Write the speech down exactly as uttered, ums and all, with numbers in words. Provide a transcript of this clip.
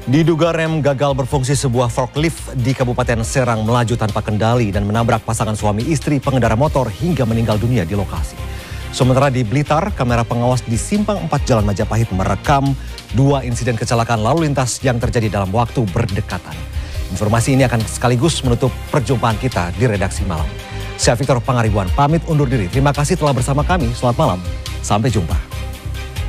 Diduga rem gagal berfungsi, sebuah forklift di Kabupaten Serang melaju tanpa kendali dan menabrak pasangan suami istri pengendara motor hingga meninggal dunia di lokasi. Sementara di Blitar, kamera pengawas di Simpang empat Jalan Majapahit merekam dua insiden kecelakaan lalu lintas yang terjadi dalam waktu berdekatan. Informasi ini akan sekaligus menutup perjumpaan kita di redaksi malam. Saya Victor Pangaribuan pamit undur diri. Terima kasih telah bersama kami. Selamat malam. Sampai jumpa.